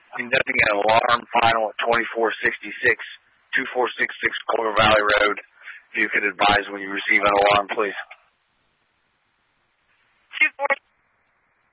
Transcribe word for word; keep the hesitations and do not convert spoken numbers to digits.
conducting an alarm final at twenty-four sixty-six, twenty-four sixty-six Clover Valley Road. If you could advise when you receive an alarm, please. two four